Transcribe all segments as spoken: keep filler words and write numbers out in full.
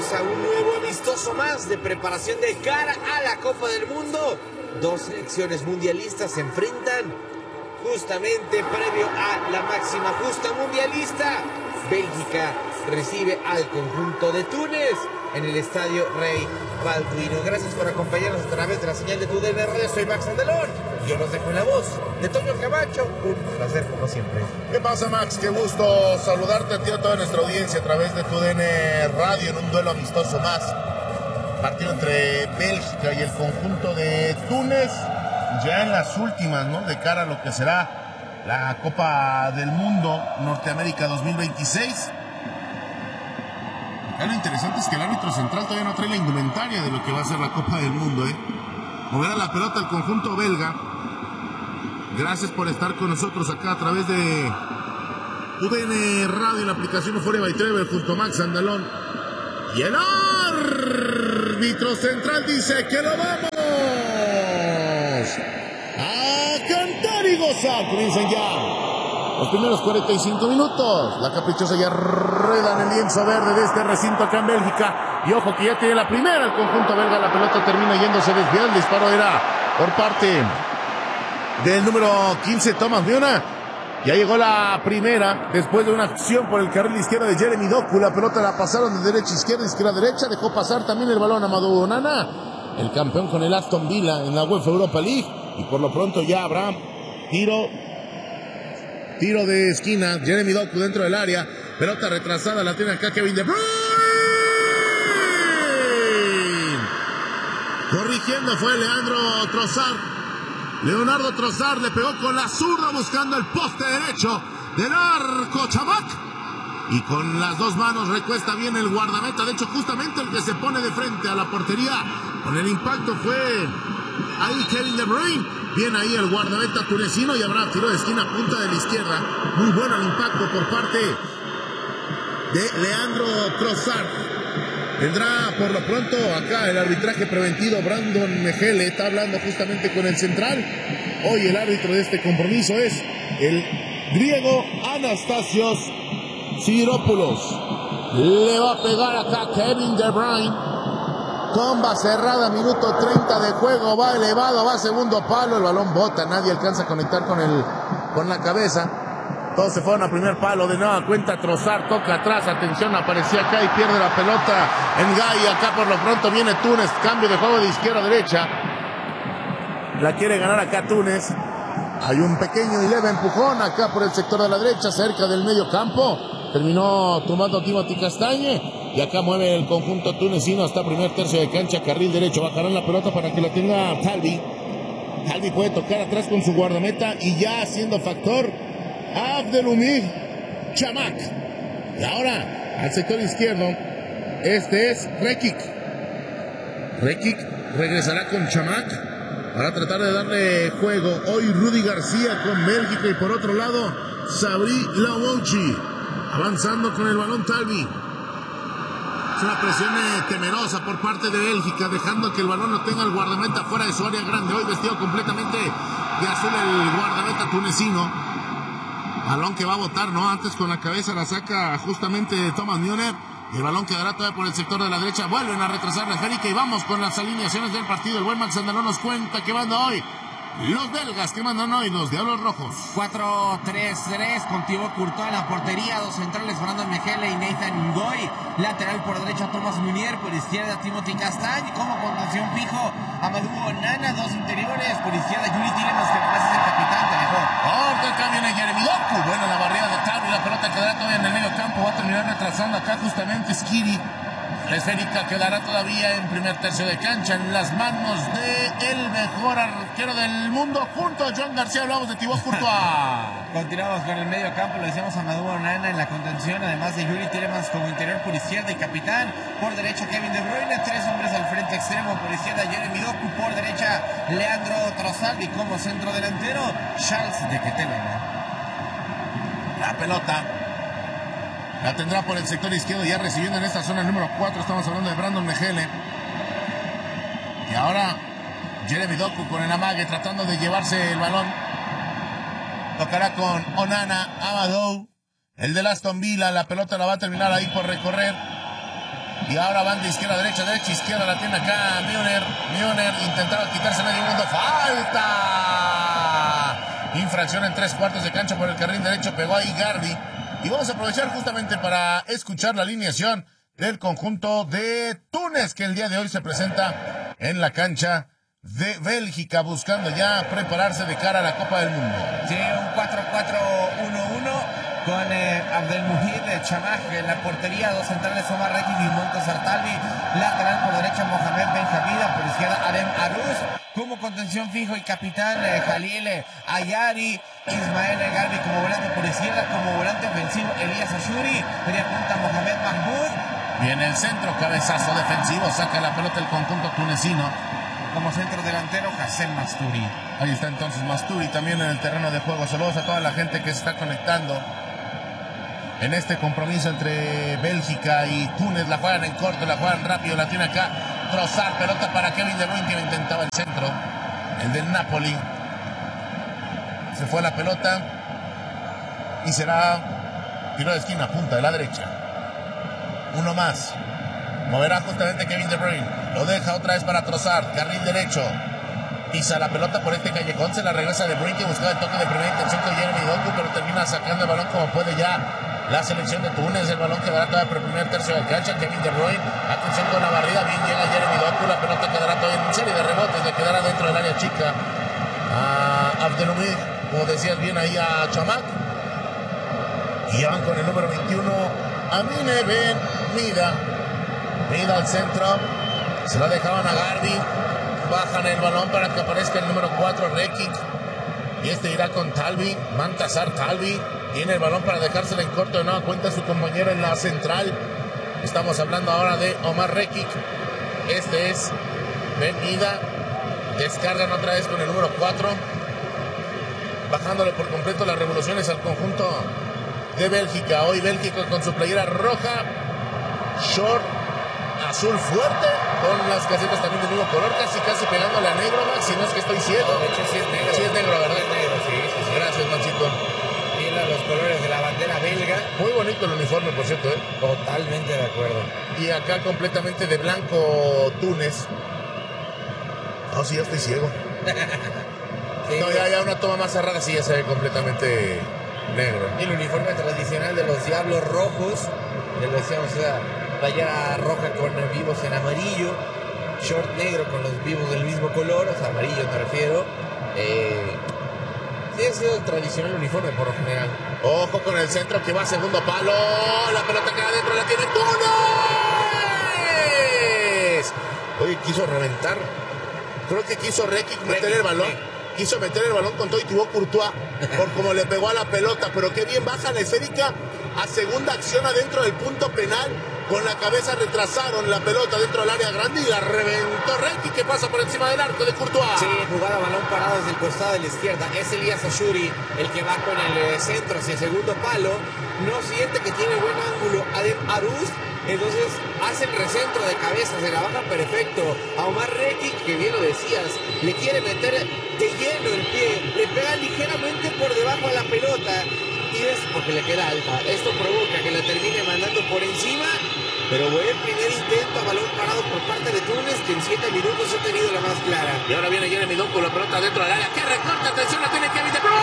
bienvenidos a un nuevo amistoso más de preparación de cara a la Copa del Mundo. Dos selecciones mundialistas se enfrentan justamente previo a la máxima justa mundialista. Bélgica recibe al conjunto de Túnez en el Estadio Rey Balduino. Gracias por acompañarnos a través de la señal de tu D N R. Soy Max Andalón. Yo los dejo en la voz de Toño Camacho. Un placer como siempre. ¿Qué pasa, Max? Qué gusto saludarte a ti y a toda nuestra audiencia a través de tu D N Radio en un duelo amistoso más. Partido entre Bélgica y el conjunto de Túnez. Ya en las últimas, ¿no? De cara a lo que será la Copa del Mundo Norteamérica dos mil veintiséis. Lo interesante es que el árbitro central todavía no trae la indumentaria de lo que va a ser la Copa del Mundo, ¿eh? Moverá la pelota al conjunto belga. Gracias por estar con nosotros acá a través de U D N Radio en la aplicación Euphoria by Travel junto a Max Andalón. Y el árbitro central dice que lo vamos a cantar y gozar. Comienzan ya los primeros cuarenta y cinco minutos. La caprichosa ya rueda en el lienzo verde de este recinto acá en Bélgica. Y ojo que ya tiene la primera el conjunto belga. La pelota termina yéndose desviada. El disparo era por parte del número quince, Thomas Müller. Ya llegó la primera después de una acción por el carril izquierdo de Jeremy Doku. La pelota la pasaron de derecha a izquierda, izquierda a derecha. Dejó pasar también el balón a Amadou Onana, el campeón con el Aston Villa en la UEFA Europa League. Y por lo pronto ya habrá tiro Tiro de esquina, Jeremy Doku dentro del área. Pelota retrasada, la tiene acá Kevin De Bruyne. Corrigiendo fue Leandro Trossard. Leonardo Trossard le pegó con la zurda buscando el poste derecho del arco Chamac. Y con las dos manos recuesta bien el guardameta. De hecho, justamente el que se pone de frente a la portería con el impacto fue ahí Kevin De Bruyne. Bien ahí el guardameta tunecino y habrá tiro de esquina punta de la izquierda. Muy bueno el impacto por parte de Leandro Trossard. Tendrá por lo pronto acá el arbitraje preventivo Brandon Mejele. Está hablando justamente con el central. Hoy el árbitro de este compromiso es el griego Anastasios Siropoulos. Le va a pegar acá Kevin De Bruyne. Comba cerrada, minuto treinta de juego, va elevado, va a segundo palo, el balón bota, nadie alcanza a conectar con el, con la cabeza. Todos se fueron a primer palo, de nueva cuenta Trossard, toca atrás, atención, aparecía acá y pierde la pelota en Gay. Acá por lo pronto viene Túnez, cambio de juego de izquierda a derecha. La quiere ganar acá Túnez. Hay un pequeño y leve empujón acá por el sector de la derecha, cerca del medio campo. Terminó tumbando Timothy Castagne. Y acá mueve el conjunto tunecino hasta primer tercio de cancha, carril derecho. Bajarán la pelota para que la tenga Talbi. Talbi puede tocar atrás con su guardameta y ya haciendo factor Abdelumid Chamac. Y ahora al sector izquierdo, este es Rekik. Rekik regresará con Chamac para tratar de darle juego. Hoy Rudy García con Bélgica y por otro lado Sabri Laouchi avanzando con el balón Talbi. Es una presión eh, temerosa por parte de Bélgica, dejando que el balón lo tenga el guardameta fuera de su área grande. Hoy vestido completamente de azul el guardameta tunecino. Balón que va a botar, ¿no? Antes con la cabeza la saca justamente Thomas Müller. El balón quedará todavía por el sector de la derecha. Vuelven a retrasar la esférica y vamos con las alineaciones del partido. El buen Max Andalón nos cuenta que manda hoy los belgas, que mandan hoy los Diablos Rojos. cuatro tres tres con Thibaut Courtois en la portería. Dos centrales, Brandon Mejele y Nathan Ngoy. Lateral por derecha, Thomas Müller. Por izquierda, Timothy Castagne. Como contención fijo, Amadou Onana. Dos interiores. Por izquierda, Yuri Tielemans, que además es el capitán. Te dejó. Corta el cambio de Jeremy Doku. Buena la barrera de Talbi. La pelota quedará todavía en el medio campo. Va a terminar retrasando acá justamente Skiri. La esférica quedará todavía en primer tercio de cancha en las manos de el mejor arquero del mundo. Junto a John García hablamos de Thibaut Courtois. Continuamos con el medio campo, lo decíamos a Amadou Onana en la contención, además de Yuri Tielemans como interior por izquierda y capitán. Por derecha Kevin De Bruyne, tres hombres al frente extremo, por izquierda Jeremy Doku, por derecha Leandro Trossard y como centro delantero Charles de Ketelaere. La pelota la tendrá por el sector izquierdo, ya recibiendo en esta zona el número cuatro. Estamos hablando de Brandon Mejele. Y ahora Jeremy Doku con el amague tratando de llevarse el balón. Tocará con Onana, Amadou, el del Aston Villa. La pelota la va a terminar ahí por recorrer. Y ahora van de izquierda a derecha, derecha, izquierda, la tiene acá Müller. Müller intentaba quitarse medio mundo. ¡Falta! Infracción en tres cuartos de cancha por el carril derecho. Pegó ahí Garbi. Y vamos a aprovechar justamente para escuchar la alineación del conjunto de Túnez, que el día de hoy se presenta en la cancha de Bélgica, buscando ya prepararse de cara a la Copa del Mundo. Sí, un cuatro cuatro uno uno. Con eh, Abdelmujid eh, Chamak en la portería, dos centrales Omar Rekik y Montes Artalvi, lateral por derecha Mohamed Ben Javida, por izquierda Adem Aruz, como contención fijo y capitán eh, Jalil eh, Ayari, Ismael eh, Garbi como volante por izquierda, como volante ofensivo Elías Ashuri, media punta Mohamed Mahmoud. Viene el centro, cabezazo defensivo, saca la pelota el conjunto tunecino. Como centro delantero Hassem Masturi. Ahí está entonces Masturi también en el terreno de juego. Saludos a toda la gente que se está conectando en este compromiso entre Bélgica y Túnez. La juegan en corto, la juegan rápido, la tiene acá Trossard, pelota para Kevin De Bruyne, que intentaba el centro, el del Napoli. Se fue la pelota y será tiro de esquina, punta de la derecha. Uno más, moverá justamente Kevin De Bruyne, lo deja otra vez para Trossard, carril derecho, pisa la pelota por este callejón, se la regresa De Bruyne, que buscaba el toque de primera intención con Jeremy Doku, pero termina sacando el balón como puede ya la selección de Túnez. El balón quedará todavía por el primer tercio de cancha. Kevin De Bruyne, atención con la barrida, bien llega Jeremy Doku, la pelota quedará todavía en serie de rebotes, le quedará dentro del área chica a Abdelmujid, como decías bien ahí a Chamak, y van con el número veintiuno Amine Ben Mida. Mida al centro, se la dejaban a Garbi, bajan el balón para que aparezca el número cuatro Rekik, y este irá con Talvi, Mantasar Talvi. Tiene el balón para dejársela en corto de nueva cuenta su compañero en la central. Estamos hablando ahora de Omar Rekik. Este es Ben Mida. Descargan otra vez con el número cuatro, bajándole por completo las revoluciones al conjunto de Bélgica. Hoy Bélgica con su playera roja, short azul fuerte, con las casetas también del mismo color, casi casi pegándole a negro, Max, si no es que estoy ciego. De hecho sí es negro. Sí es negro, ¿verdad? Es negro, sí, sí, sí. Gracias, Maxito. Los colores de la bandera belga. Muy bonito el uniforme, por cierto, ¿eh? Totalmente de acuerdo. Y acá completamente de blanco Túnez. No, sí, ya estoy ciego. Sí, no, ya, ya una toma más cerrada, sí, ya se ve completamente negro. El uniforme tradicional de los Diablos Rojos, ya lo decíamos, era playera roja con vivos en amarillo, short negro con los vivos del mismo color, o sea, amarillo me refiero. Eh, sí, ha sido el tradicional uniforme por lo general. Ojo con el centro que va a segundo palo, la pelota queda adentro, la tiene Túnez. Oye, quiso reventar. Creo que quiso Rekik meter el balón. Quiso meter el balón con todo y tuvo Courtois por como le pegó a la pelota. Pero qué bien baja la esférica a segunda acción adentro del punto penal. Con la cabeza retrasaron la pelota dentro del área grande y la reventó Rekik, que pasa por encima del arco de Courtois. Sí, jugada balón parado desde el costado de la izquierda. Es Elías Ashuri el que va con el centro hacia el segundo palo. No siente que tiene buen ángulo Adem Aruz. Entonces hace el recentro de cabeza, se la baja perfecto a Omar Rekik, que bien lo decías, le quiere meter de lleno el pie, le pega ligeramente por debajo a la pelota y es porque le queda alta. Esto provoca que la termine mandando por encima, pero buen primer intento a balón parado por parte de Túnez, que en siete minutos ha tenido la más clara. Y ahora viene Jeremy Doku con la pelota dentro del área. ¡Qué recorte! ¡Atención! La tiene Kevin De Bruyne.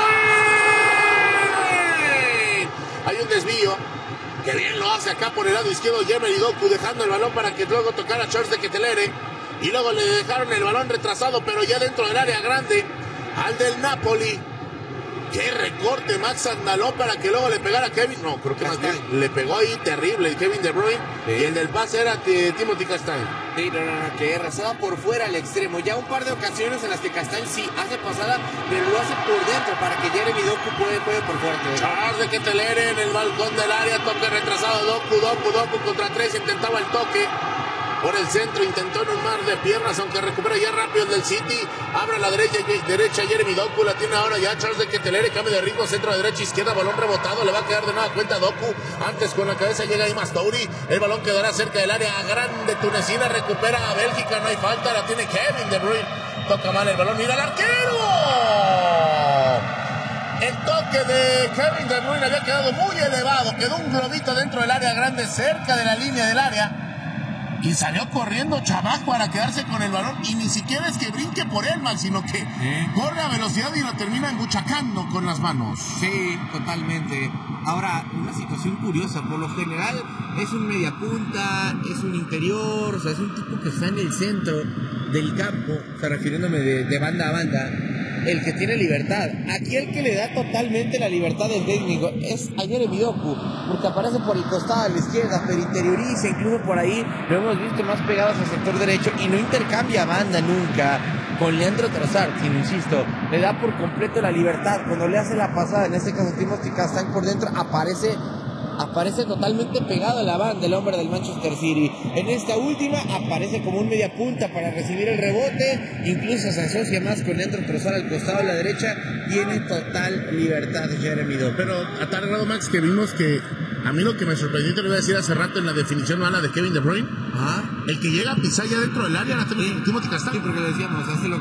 Hay un desvío. Que bien lo hace acá por el lado izquierdo Jeremy Doku, dejando el balón para que luego tocara Charles de Ketelere. Y luego le dejaron el balón retrasado, pero ya dentro del área grande, al del Napoli. Qué recorte Max Andaló para que luego le pegara a Kevin. No, creo que más bien le pegó ahí terrible el Kevin De Bruyne. Sí. Y el del pase era de Timothy Castagne. Sí, no, no, no, que rezaba por fuera al extremo. Ya un par de ocasiones en las que Castagne sí hace pasada, pero lo hace por dentro para que Jeremy Doku puede, puede por fuera. Charles de Ketelere en el balcón del área, toque retrasado, Doku, Doku, Doku contra tres, intentaba el toque. Por el centro, intentó en un mar de piernas, aunque recupera ya rápido el del City. Abre a la derecha, derecha Jeremy Doku, la tiene ahora ya Charles de Ketelere, cambio de ritmo, centro de derecha, izquierda, balón rebotado, le va a quedar de nueva cuenta Doku. Antes con la cabeza llega ahí Mastouri, el balón quedará cerca del área grande tunecina, recupera a Bélgica, no hay falta, la tiene Kevin De Bruyne. Toca mal el balón, mira al arquero. El toque de Kevin De Bruyne había quedado muy elevado, quedó un globito dentro del área grande, cerca de la línea del área. Y salió corriendo Chabac para quedarse con el balón. Y ni siquiera es que brinque por él, man, sino que ¿Eh? corre a velocidad y lo termina embuchacando con las manos. Sí, totalmente. Ahora, una situación curiosa. Por lo general es un mediapunta, es un interior, o sea, es un tipo que está en el centro del campo, o sea, refiriéndome de, de banda a banda, el que tiene libertad. Aquí el que le da totalmente la libertad del técnico es a Jeremy Doku, porque aparece por el costado a la izquierda, pero interioriza, incluso por ahí lo hemos visto más pegados al sector derecho y no intercambia banda nunca con Leandro Trossard, sino, insisto, le da por completo la libertad. Cuando le hace la pasada, en este caso Timothy Castagne por dentro, aparece aparece totalmente pegado a la banda el hombre del Manchester City. En esta última aparece como un media punta para recibir el rebote, incluso se asocia más con Leandro Trossard al costado de la derecha. Tiene total libertad Jeremy Doku. Pero a tal grado, Max, que vimos que a mí lo que me sorprendió, te lo voy a decir hace rato en la definición mala de Kevin De Bruyne, ¿Ah? el que llega a pisar ya dentro del área, la Timothy Castagne. Sí, porque lo decíamos, hace lo